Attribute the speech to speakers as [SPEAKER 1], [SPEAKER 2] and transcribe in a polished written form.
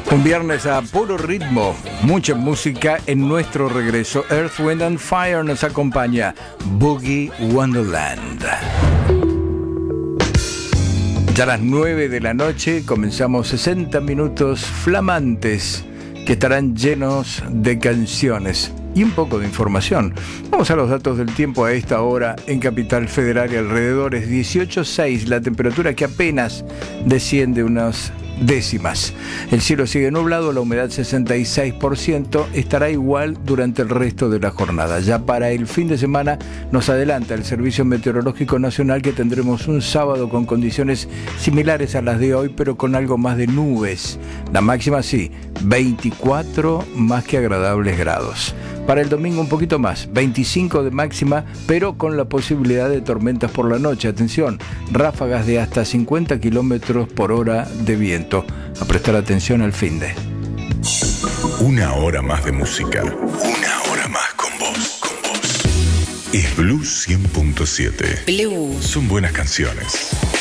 [SPEAKER 1] Un viernes a puro ritmo, mucha música en nuestro regreso. Earth, Wind and Fire nos acompaña, Boogie Wonderland. Ya a las 9 de la noche comenzamos 60 minutos flamantes que estarán llenos de canciones y un poco de información. Vamos a los datos del tiempo a esta hora en Capital Federal y alrededores. 18.6, la temperatura que apenas desciende unas décimas. El cielo sigue nublado, la humedad 66%, estará igual durante el resto de la jornada. Ya para el fin de semana nos adelanta el Servicio Meteorológico Nacional que tendremos un sábado con condiciones similares a las de hoy, pero con algo más de nubes. La máxima sí, 24 más que agradables grados. Para el domingo un poquito más, 25 de máxima, pero con la posibilidad de tormentas por la noche. Atención, ráfagas de hasta 50 kilómetros por hora de viento. A prestar atención al finde.
[SPEAKER 2] Una hora más de música. Una hora más con vos. Es Blues 100.7.
[SPEAKER 3] Blues.
[SPEAKER 2] Son buenas canciones.